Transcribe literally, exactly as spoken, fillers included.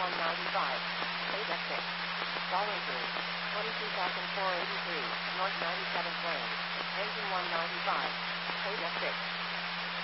one ninety-five. Paid at six. Dollar three. twenty-two thousand four hundred eighty-three. North ninety-seventh Lane. Engine one ninety-five. Paid at six.